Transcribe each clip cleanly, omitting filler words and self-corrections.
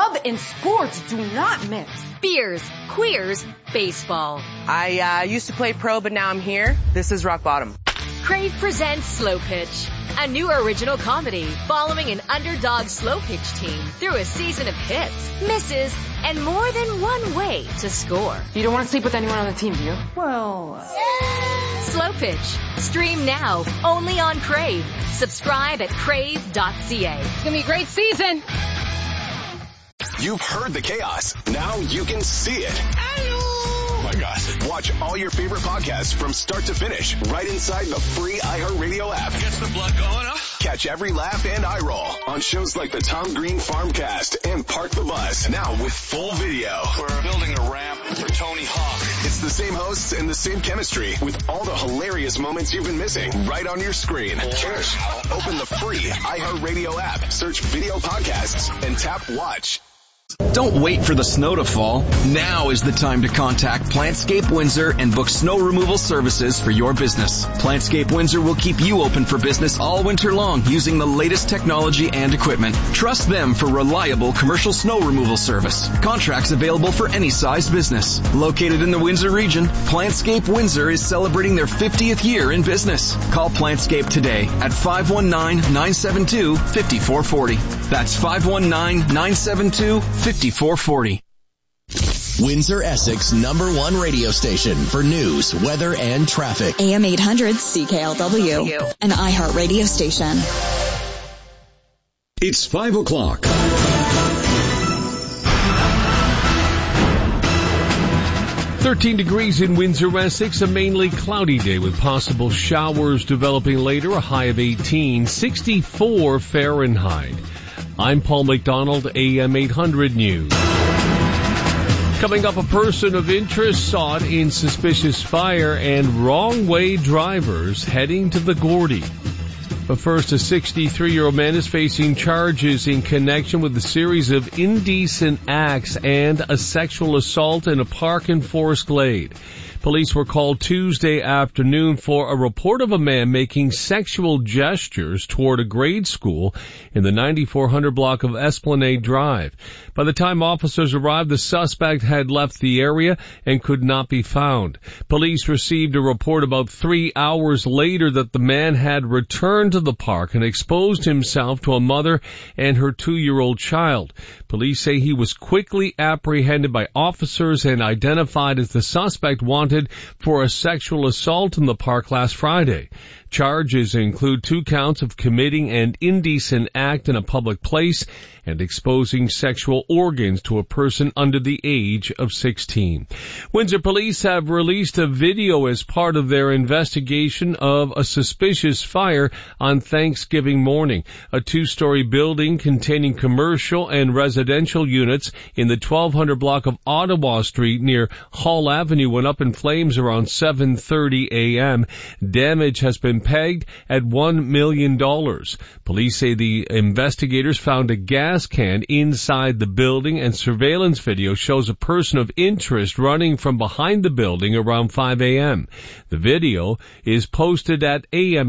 love and sports do not mix. Beers, queers, baseball. I used to play pro, but now I'm here. This is rock bottom. Crave presents Slow Pitch, a new original comedy following an underdog slow pitch team through a season of hits, misses, and more than one way to score. You don't want to sleep with anyone on the team, do you? Well... Slow Pitch. Stream now, only on Crave. Subscribe at crave.ca. It's gonna be a great season. You've heard the chaos. Now you can see it. Oh my gosh. Watch all your favorite podcasts from start to finish right inside the free iHeartRadio app. Gets the blood going, huh? Catch every laugh and eye roll on shows like the Tom Green Farmcast and Park the Bus. Now with full video. We're building a ramp for Tony Hawk. It's the same hosts and the same chemistry with all the hilarious moments you've been missing right on your screen. Cheers. Open the free iHeartRadio app, search video podcasts, and tap watch. Don't wait for the snow to fall. Now is the time to contact Plantscape Windsor and book snow removal services for your business. Plantscape Windsor will keep you open for business all winter long using the latest technology and equipment. Trust them for reliable commercial snow removal service. Contracts available for any size business. Located in the Windsor region, Plantscape Windsor is celebrating their 50th year in business. Call Plantscape today at 519-972-5440. That's 519-972-5440. Windsor Essex #1 radio station for news, weather, and traffic. AM 800 CKLW, an iHeart radio station. It's 5 o'clock. "13 degrees in Windsor, Essex, a mainly cloudy day with possible showers developing later, a high of 18, 64 Fahrenheit. I'm Paul McDonald, AM 800 News. Coming up, a person of interest sought in suspicious fire and wrong-way drivers heading to the Gordy. But first, a 63-year-old man is facing charges in connection with a series of indecent acts and a sexual assault in a park in Forest Glade. Police were called Tuesday afternoon for a report of a man making sexual gestures toward a grade school in the 9400 block of Esplanade Drive. By the time officers arrived, the suspect had left the area and could not be found. Police received a report about 3 hours later that the man had returned to the park and exposed himself to a mother and her 2-year-old child. Police say he was quickly apprehended by officers and identified as the suspect wanted for a sexual assault in the park last Friday. Charges include 2 counts of committing an indecent act in a public place and exposing sexual organs to a person under the age of 16. Windsor police have released a video as part of their investigation of a suspicious fire on Thanksgiving morning. A 2-story building containing commercial and residential units in the 1200 block of Ottawa Street near Hall Avenue went up in flames around 7:30 a.m. Damage has been pegged at $1 million. Police say the investigators found a gas can inside the building, and surveillance video shows a person of interest running from behind the building around 5 a.m. The video is posted at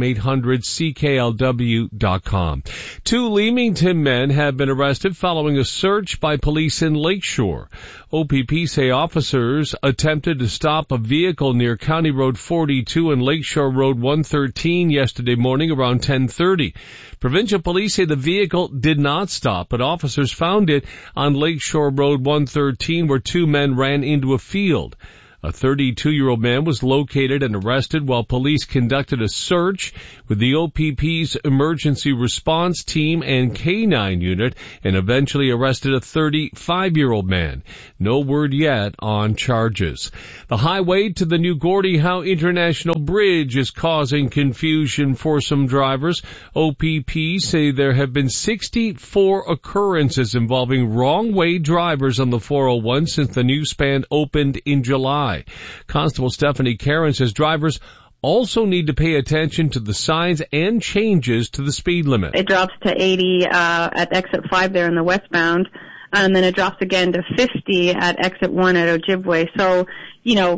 am800cklw.com. 2 Leamington men have been arrested following a search by police in Lakeshore. OPP say officers attempted to stop a vehicle near County Road 42 and Lakeshore Road 113 yesterday morning around 10:30. Provincial police say the vehicle did not stop, but officers found it on Lakeshore Road 113 where 2 men ran into a field. A 32-year-old man was located and arrested while police conducted a search with the OPP's emergency response team and K-9 unit and eventually arrested a 35-year-old man. No word yet on charges. The highway to the new Gordie Howe International Bridge is causing confusion for some drivers. OPP say there have been 64 occurrences involving wrong-way drivers on the 401 since the new span opened in July. Constable Stephanie Karen says drivers also need to pay attention to the signs and changes to the speed limit. It drops to 80 at exit 5 there in the westbound, and then it drops again to 50 at exit 1 at Ojibwe. So,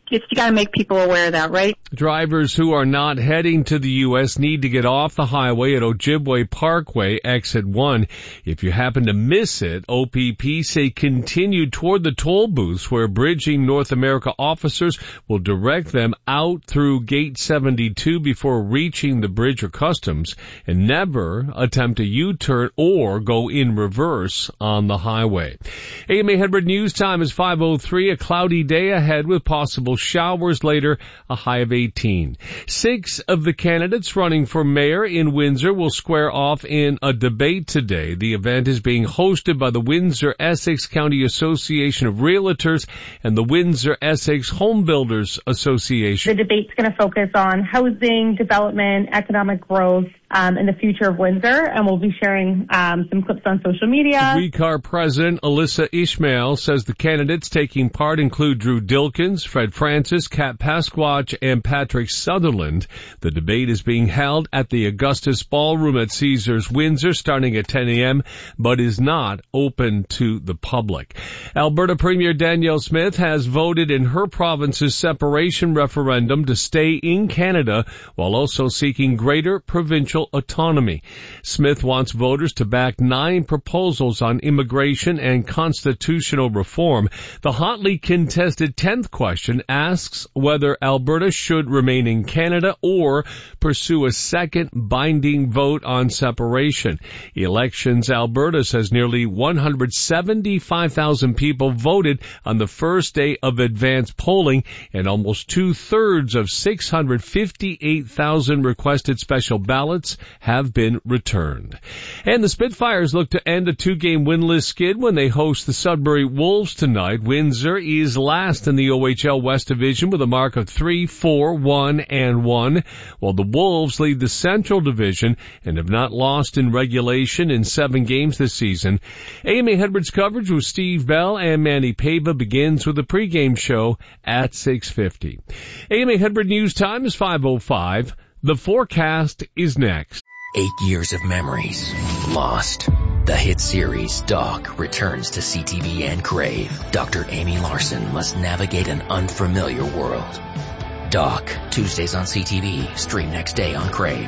It's got to make people aware of that, right? Drivers who are not heading to the U.S. need to get off the highway at Ojibwe Parkway, exit 1. If you happen to miss it, OPP say continue toward the toll booths where Bridging North America officers will direct them out through Gate 72 before reaching the bridge or customs, and never attempt a U-turn or go in reverse on the highway. AMA 100 News Time is 5:03, a cloudy day ahead with possible showers later, a high of 18. 6 of the candidates running for mayor in Windsor will square off in a debate today. The event is being hosted by the Windsor-Essex County Association of Realtors and the Windsor-Essex Home Builders Association. The debate's going to focus on housing, development, economic growth, and the future of Windsor, and we'll be sharing some clips on social media. WeCar President Alyssa Ishmael says the candidates taking part include Drew Dilkins, Fred Francis, Kat Pasquatch, and Patrick Sutherland. The debate is being held at the Augustus Ballroom at Caesars Windsor starting at 10 a.m., but is not open to the public. Alberta Premier Danielle Smith has voted in her province's separation referendum to stay in Canada while also seeking greater provincial autonomy. Smith wants voters to back 9 proposals on immigration and constitutional reform. The hotly contested 10th question asks whether Alberta should remain in Canada or pursue a second binding vote on separation. Elections Alberta says nearly 175,000 people voted on the first day of advanced polling, and almost 2/3 of 658,000 requested special ballots have been returned. And the Spitfires look to end a 2-game winless skid when they host the Sudbury Wolves tonight. Windsor is last in the OHL West Division with a mark of 3-4-1-1, while the Wolves lead the Central Division and have not lost in regulation in 7 games this season. AMA 100's coverage with Steve Bell and Manny Pava begins with a pregame show at 6:50. AMA 100 News Time is 5:05. The forecast is next. 8 years of memories lost. The hit series Doc returns to CTV and Crave. Dr. Amy Larson must navigate an unfamiliar world. Doc, Tuesdays on CTV, stream next day on Crave.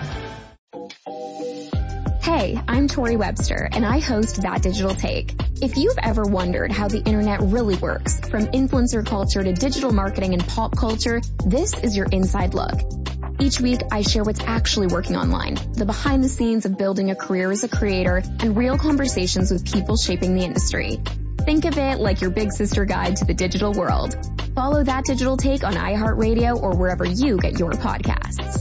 Hey, I'm Tori Webster, and I host That Digital Take. If you've ever wondered how the internet really works, from influencer culture to digital marketing and pop culture, this is your inside look. Each week, I share what's actually working online, the behind the scenes of building a career as a creator, and real conversations with people shaping the industry. Think of it like your big sister guide to the digital world. Follow That Digital Take on iHeartRadio or wherever you get your podcasts.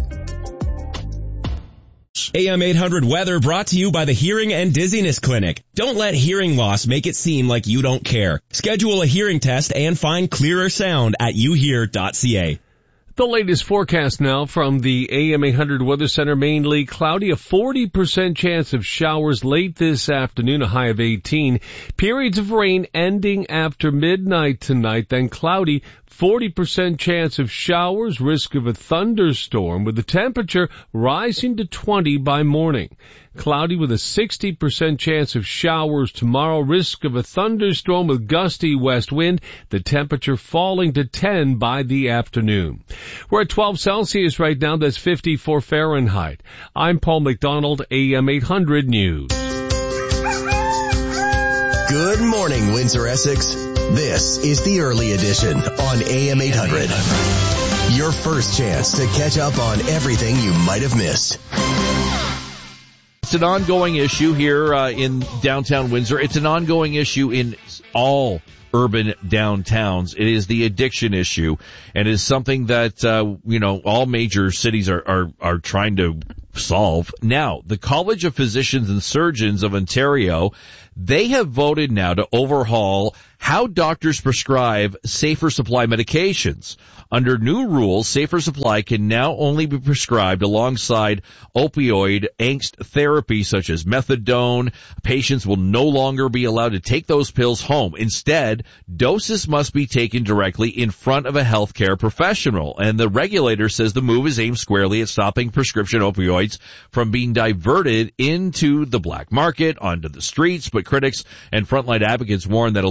AM 800 weather brought to you by the Hearing and Dizziness Clinic. Don't let hearing loss make it seem like you don't care. Schedule a hearing test and find clearer sound at youhear.ca. The latest forecast now from the AM 800 Weather Center, mainly cloudy, a 40% chance of showers late this afternoon, a high of 18. Periods of rain ending after midnight tonight, then cloudy, 40% chance of showers, risk of a thunderstorm, with the temperature rising to 20 by morning. Cloudy with a 60% chance of showers tomorrow, risk of a thunderstorm with gusty west wind, the temperature falling to 10 by the afternoon. We're at 12 Celsius right now, that's 54 Fahrenheit. I'm Paul McDonald, AM 800 News. Good morning, Windsor, Essex. This is the early edition on AM 800. Your first chance to catch up on everything you might have missed. It's an ongoing issue here in downtown Windsor. It's an ongoing issue in all urban downtowns. It is the addiction issue, and it is something that all major cities are trying to solve. Now, the College of Physicians and Surgeons of Ontario, they have voted now to overhaul how doctors prescribe Safer Supply medications. Under new rules, Safer Supply can now only be prescribed alongside opioid angst therapy such as methadone. Patients will no longer be allowed to take those pills home. Instead, doses must be taken directly in front of a healthcare professional. And the regulator says the move is aimed squarely at stopping prescription opioids from being diverted into the black market, onto the streets. But critics and frontline advocates warn that eliminating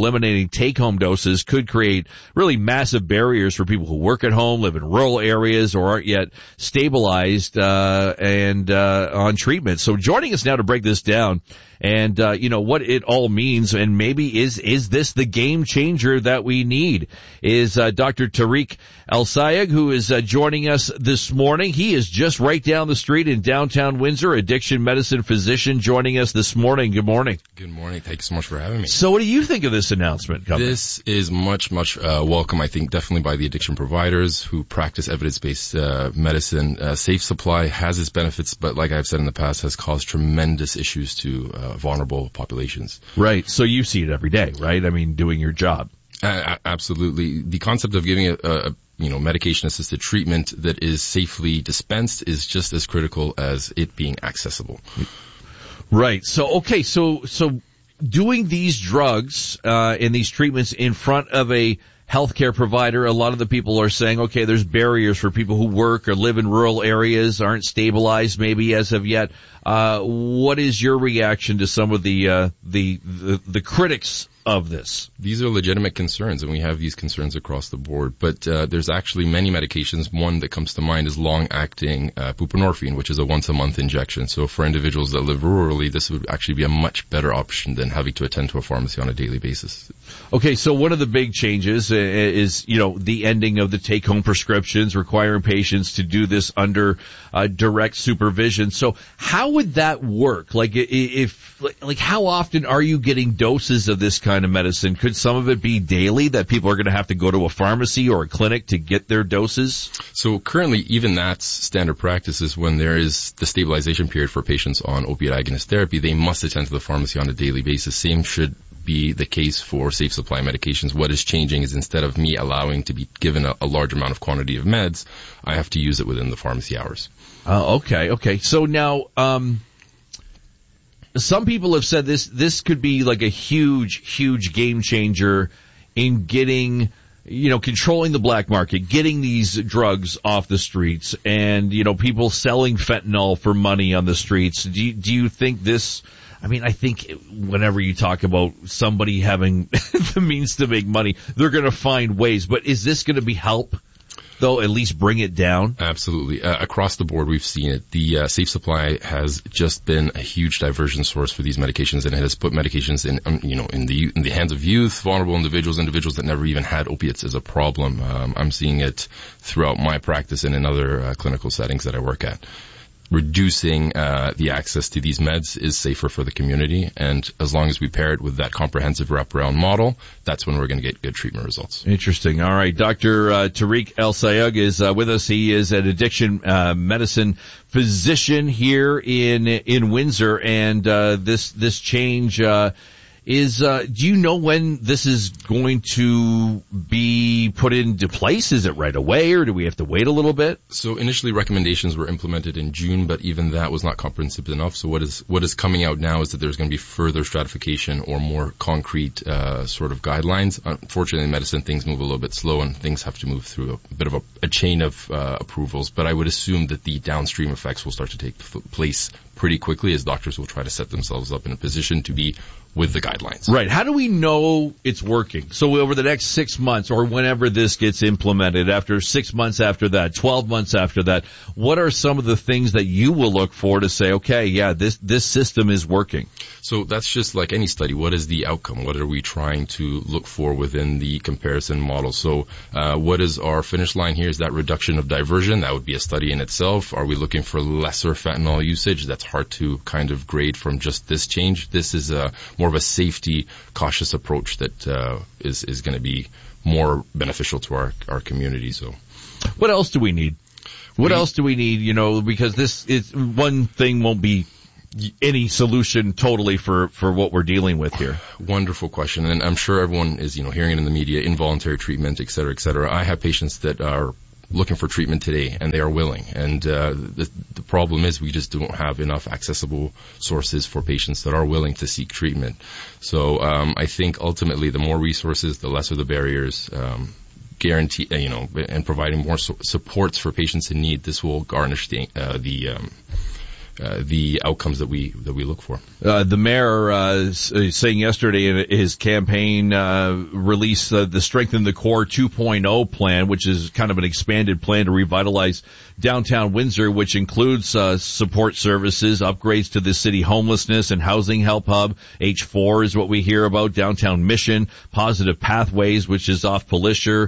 getting take-home doses could create really massive barriers for people who work at home, live in rural areas, or aren't yet stabilized and on treatment. So joining us now to break this down and what it all means, and maybe is this the game changer that we need, is Dr. Tariq El-Sayegh, who is joining us this morning. He is just right down the street in downtown Windsor, addiction medicine physician, joining us this morning. Good morning. Good morning. Thank you so much for having me. So what do you think of this announcement coming? This is much welcome, I think, definitely by the addiction providers who practice evidence-based medicine. Safe Supply has its benefits, but like I've said in the past, has caused tremendous issues to vulnerable populations. Right. So you see it every day, right? I mean, doing your job. Absolutely. The concept of giving a medication-assisted treatment that is safely dispensed is just as critical as it being accessible. Right. So, okay. So doing these drugs, and these treatments in front of a healthcare provider, a lot of the people are saying, okay, there's barriers for people who work or live in rural areas, aren't stabilized maybe as of yet. What is your reaction to some of the critics of this? These are legitimate concerns, and we have these concerns across the board. But there's actually many medications. One that comes to mind is long-acting buprenorphine, which is a once-a-month injection. So for individuals that live rurally, this would actually be a much better option than having to attend to a pharmacy on a daily basis. Okay, so one of the big changes is, the ending of the take-home prescriptions, requiring patients to do this under direct supervision. So how would that work? How often are you getting doses of this kind of medicine? Could some of it be daily, that people are going to have to go to a pharmacy or a clinic to get their doses? So currently, even that's standard practice is when there is the stabilization period for patients on opiate agonist therapy, they must attend to the pharmacy on a daily basis. Same should be the case for Safe Supply medications. What is changing is instead of me allowing to be given a large amount of quantity of meds, I have to use it within the pharmacy hours. Okay. So now, some people have said this could be like a huge game changer in getting, controlling the black market, getting these drugs off the streets, and, people selling fentanyl for money on the streets. Do you think this, I think whenever you talk about somebody having the means to make money, they're going to find ways, but is this going to be help? Though, at least bring it down? Absolutely. Across the board, we've seen it. The Safe Supply has just been a huge diversion source for these medications, and it has put medications in the hands of youth, vulnerable individuals that never even had opiates as a problem. I'm seeing it throughout my practice and in other clinical settings that I work at. Reducing the access to these meds is safer for the community, and as long as we pair it with that comprehensive wraparound model, that's when we're going to get good treatment results. Interesting. All right, Dr. Tariq El-Sayegh is with us. He is an addiction medicine physician here in Windsor, and this change is, do you know when this is going to be put into place? Is it right away, or do we have to wait a little bit? So initially recommendations were implemented in June, but even that was not comprehensive enough. So what is coming out now is that there's going to be further stratification or more concrete sort of guidelines. Unfortunately, in medicine, things move a little bit slow, and things have to move through a bit of a chain of approvals. But I would assume that the downstream effects will start to take place pretty quickly, as doctors will try to set themselves up in a position to be with the guidelines. Right. How do we know it's working? So over the next 6 months, or whenever this gets implemented, after 6 months after that, 12 months after that, what are some of the things that you will look for to say, okay, yeah, this system is working? So that's just like any study. What is the outcome? What are we trying to look for within the comparison model? So what is our finish line here? Is that reduction of diversion? That would be a study in itself. Are we looking for lesser fentanyl usage? That's hard to kind of grade from just this change. This is more of a safety, cautious approach that is going to be more beneficial to our community. So, what else do we need? What else do we need? Because this is one thing won't be any solution totally for what we're dealing with here. Wonderful question, and I'm sure everyone is hearing it in the media. Involuntary treatment, et cetera, et cetera. I have patients that are looking for treatment today, and they are willing. And the problem is we just don't have enough accessible sources for patients that are willing to seek treatment. So I think ultimately the more resources, the lesser the barriers, guarantee, and providing more supports for patients in need, this will garnish the the outcomes that we look for. The mayor saying yesterday in his campaign release the Strengthen the Core 2.0 plan, which is kind of an expanded plan to revitalize downtown Windsor, which includes support services, upgrades to the city homelessness and housing help hub. H4 is what we hear about. Downtown Mission, positive pathways, which is off Pallisher,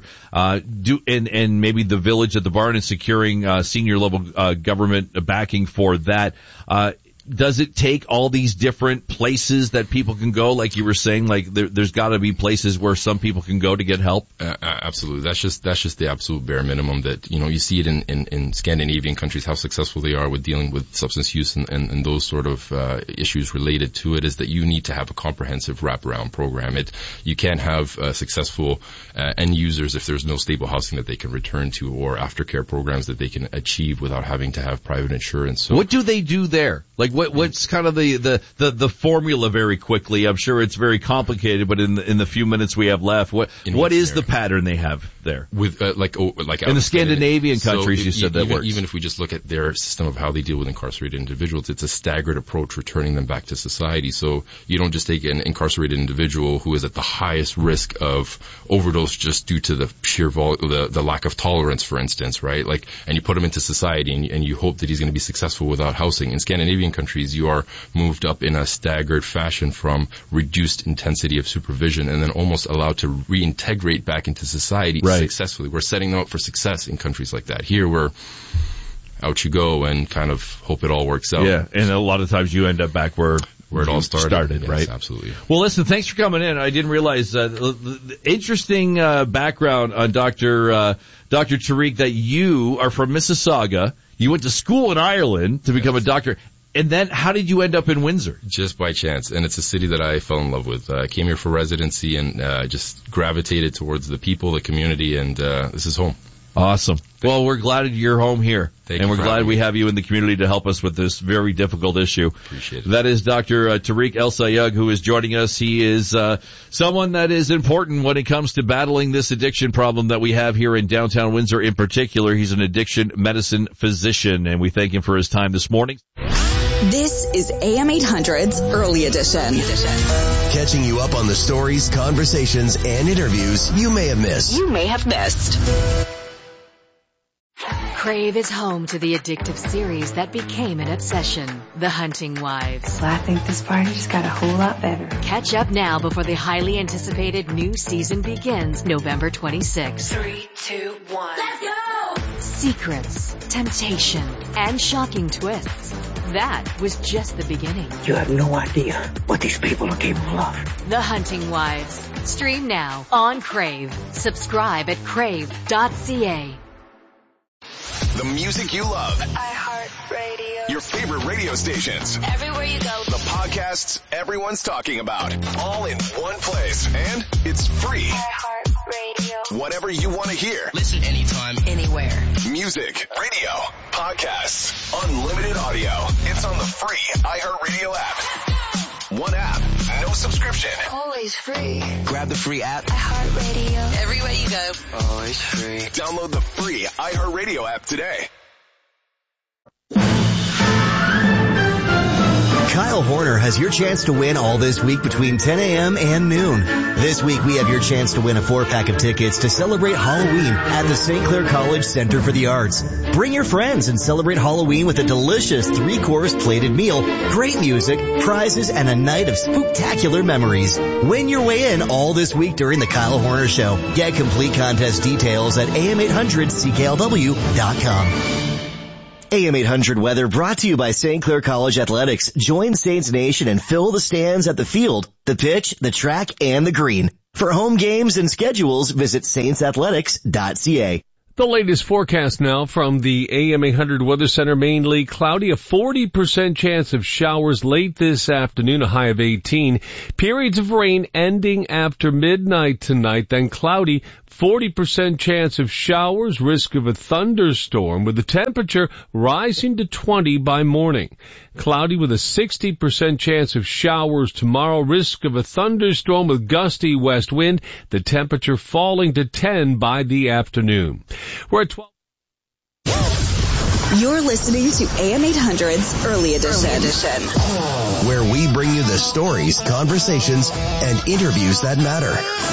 and maybe the Village at the Barn, and securing senior level government backing for that. Does it take all these different places that people can go? Like you were saying, like there's got to be places where some people can go to get help. Absolutely. That's just the absolute bare minimum that, you see it in Scandinavian countries, how successful they are with dealing with substance use and those sort of issues related to it, is that you need to have a comprehensive wraparound program. You can't have successful end users if there's no stable housing that they can return to, or aftercare programs that they can achieve without having to have private insurance. So what do they do there? Like what's kind of the formula very quickly? I'm sure it's very complicated, but in the few minutes we have left, what is the pattern they have there? With like in the Scandinavian countries, you said that works. Even if we just look at their system of how they deal with incarcerated individuals, it's a staggered approach, returning them back to society. So you don't just take an incarcerated individual who is at the highest risk of overdose just due to the sheer the lack of tolerance, for instance, right? Like, and you put him into society and you hope that he's going to be successful without housing. In Scandinavian countries, you are moved up in a staggered fashion from reduced intensity of supervision and then almost allowed to reintegrate back into society successfully. We're setting them up for success in countries like that. Here we're out you go and kind of hope it all works out. Yeah, and a lot of times you end up back where it all started, yes, right? Absolutely. Well, listen, thanks for coming in. I didn't realize interesting background on Dr. Tariq, that you are from Mississauga. You went to school in Ireland to become a doctor. And then how did you end up in Windsor? Just by chance. And it's a city that I fell in love with. I came here for residency and just gravitated towards the people, the community, and this is home. Awesome. Well, we're glad you're home here. And we're glad we have you in the community to help us with this very difficult issue. Appreciate it. That is Dr. Tariq El-Sayed, who is joining us. He is someone that is important when it comes to battling this addiction problem that we have here in downtown Windsor in particular. He's an addiction medicine physician, and we thank him for his time this morning. This is AM 800's Early Edition. Catching you up on the stories, conversations, and interviews you may have missed. Crave is home to the addictive series that became an obsession, The Hunting Wives. Well, I think this party just got a whole lot better. Catch up now before the highly anticipated new season begins November 26th. 3, 2, 1. Let's go! Secrets, temptation, and shocking twists. That was just the beginning. You have no idea what these people are capable of. The Hunting Wives. Stream now on Crave. Subscribe at crave.ca. The music you love. iHeartRadio. Your favorite radio stations. Everywhere you go. The podcasts everyone's talking about. All in one place. And it's free. iHeartRadio. Whatever you want to hear. Listen anytime, anywhere. Music, radio, podcasts, unlimited audio. It's on the free iHeartRadio app. One app, no subscription. Always free. Grab the free app. iHeartRadio. Everywhere you go. Always free. Download the free iHeartRadio app today. Kyle Horner has your chance to win all this week between 10 a.m. and noon. This week we have your chance to win a 4-pack of tickets to celebrate Halloween at the St. Clair College Center for the Arts. Bring your friends and celebrate Halloween with a delicious 3-course plated meal, great music, prizes, and a night of spooktacular memories. Win your way in all this week during the Kyle Horner Show. Get complete contest details at am800cklw.com. AM 800 weather brought to you by St. Clair College Athletics. Join Saints Nation and fill the stands at the field, the pitch, the track, and the green. For home games and schedules, visit saintsathletics.ca. The latest forecast now from the AM 800 Weather Center. Mainly cloudy, a 40% chance of showers late this afternoon, a high of 18. Periods of rain ending after midnight tonight, then cloudy, 40% chance of showers, risk of a thunderstorm, with the temperature rising to 20 by morning. Cloudy with a 60% chance of showers tomorrow, risk of a thunderstorm with gusty west wind, the temperature falling to 10 by the afternoon. We're at 12. You're listening to AM 800's Early Edition, where we bring you the stories, conversations, and interviews that matter.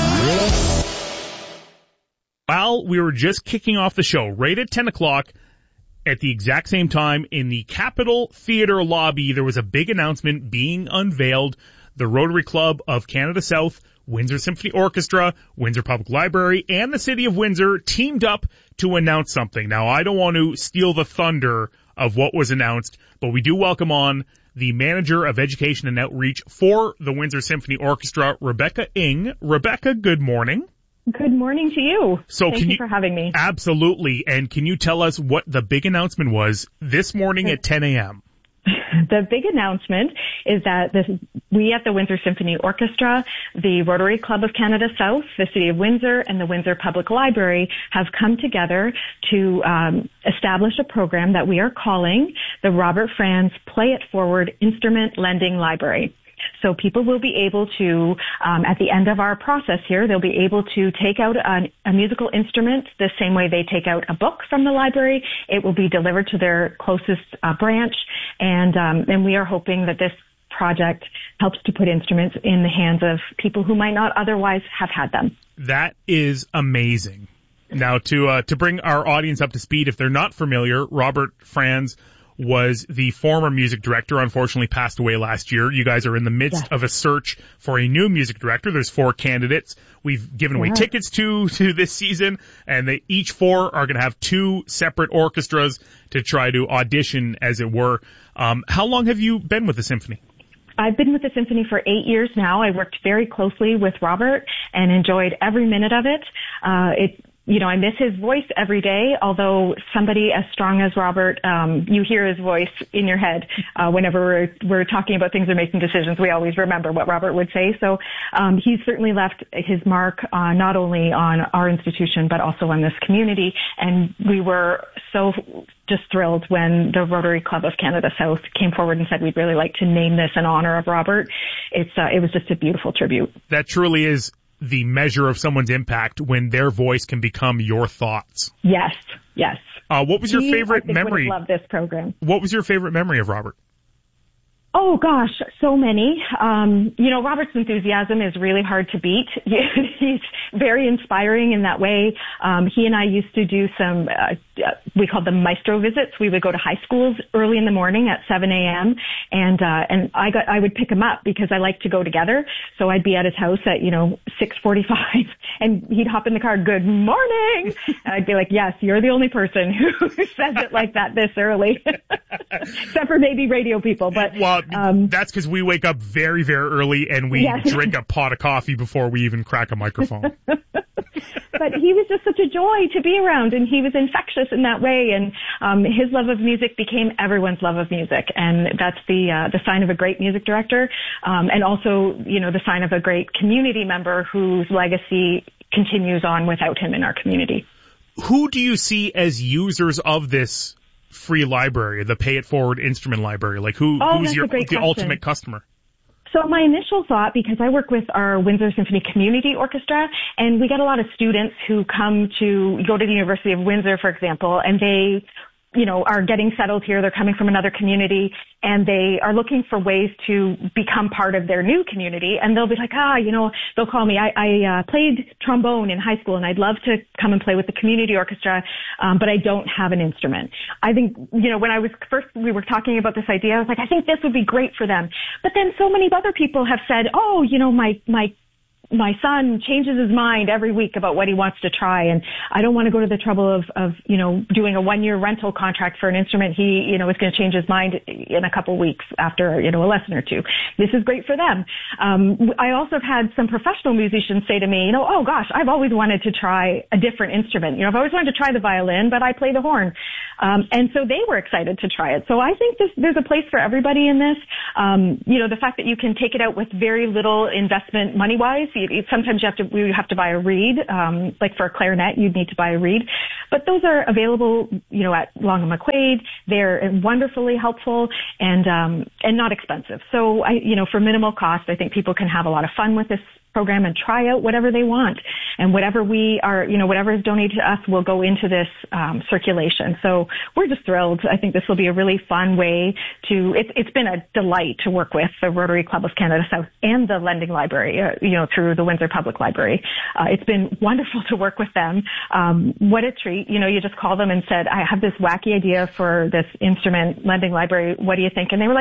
Well, we were just kicking off the show right at 10 o'clock. At the exact same time, in the Capitol Theatre lobby, there was a big announcement being unveiled. The Rotary Club of Canada South, Windsor Symphony Orchestra, Windsor Public Library, and the City of Windsor teamed up to announce something. Now, I don't want to steal the thunder of what was announced, but we do welcome on the Manager of Education and Outreach for the Windsor Symphony Orchestra, Rebecca Ng. Rebecca, good morning. Good morning to you. So Thank you for having me. Absolutely. And can you tell us what the big announcement was this morning at 10 a.m.? The big announcement is that we at the Windsor Symphony Orchestra, the Rotary Club of Canada South, the City of Windsor, and the Windsor Public Library have come together to establish a program that we are calling the Robert Franz Play It Forward Instrument Lending Library. So people will be able to, at the end of our process here, they'll be able to take out a musical instrument the same way they take out a book from the library. It will be delivered to their closest branch, and we are hoping that this project helps to put instruments in the hands of people who might not otherwise have had them. That is amazing. Now, to bring our audience up to speed, if they're not familiar, Robert Franz was the former music director, unfortunately passed away last year. You guys are in the midst of a search for a new music director. There's 4 candidates we've given away tickets to this season, and each 4 are going to have 2 separate orchestras to try to audition, as it were. How long have you been with the symphony? I've been with the symphony for 8 years now. I worked very closely with Robert and enjoyed every minute of it. I miss his voice every day, although somebody as strong as Robert, you hear his voice in your head. Whenever we're talking about things or making decisions, we always remember what Robert would say. So, he's certainly left his mark, not only on our institution, but also on this community. And we were so just thrilled when the Rotary Club of Canada South came forward and said, we'd really like to name this in honor of Robert. It was just a beautiful tribute. That truly is the measure of someone's impact when their voice can become your thoughts. Yes. What was your favorite memory? I love this program. What was your favorite memory of Robert? Oh gosh, so many. Robert's enthusiasm is really hard to beat. He's very inspiring in that way. He and I used to do some, we called them maestro visits. We would go to high schools early in the morning at 7 a.m. and I would pick him up because I like to go together. So I'd be at his house at, 6:45 and he'd hop in the car, good morning. And I'd be like, yes, you're the only person who says it like that this early. Except for maybe radio people, but. Well, that's because we wake up very, very early and we drink a pot of coffee before we even crack a microphone. But he was just such a joy to be around, and he was infectious in that way. And his love of music became everyone's love of music, and that's the sign of a great music director, and also the sign of a great community member whose legacy continues on without him in our community. Who do you see as users of this free library, the Pay It Forward Instrument Library? Like who's the ultimate customer? So my initial thought, because I work with our Windsor Symphony Community Orchestra, and we get a lot of students who come to go to the University of Windsor, for example, and they are getting settled here. They're coming from another community, and they are looking for ways to become part of their new community. And they'll be like, they'll call me. I played trombone in high school, and I'd love to come and play with the community orchestra, but I don't have an instrument. I think, when we were talking about this idea, I was like, I think this would be great for them. But then so many other people have said, my son changes his mind every week about what he wants to try, and I don't want to go to the trouble of doing a 1-year rental contract for an instrument. He, is going to change his mind in a couple weeks after, a lesson or two. This is great for them. I also have had some professional musicians say to me, oh gosh, I've always wanted to try a different instrument. I've always wanted to try the violin, but I play the horn. And so they were excited to try it. So I think there's a place for everybody in this. The fact that you can take it out with very little investment money-wise, sometimes we have to buy a reed, like for a clarinet, you'd need to buy a reed. But those are available, at Long and McQuaid. They're wonderfully helpful and not expensive. So for minimal cost, I think people can have a lot of fun with this program and try out whatever they want. And whatever whatever is donated to us will go into this circulation. So we're just thrilled. I think this will be a really fun way it's been a delight to work with the Rotary Club of Canada South and the Lending Library, through the Windsor Public Library. It's been wonderful to work with them. What a treat. You just call them and said, I have this wacky idea for this instrument, Lending Library. What do you think? And they were like,